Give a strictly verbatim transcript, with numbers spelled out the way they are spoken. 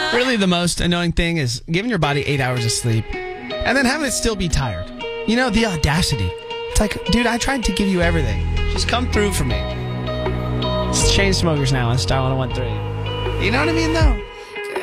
Really, the most annoying thing is giving your body eight hours of sleep and then having it still be tired. You know, the audacity. It's like, dude, I tried to give you everything. Just come through for me. It's Chainsmokers now on Star one oh one point three. You know what I mean, though?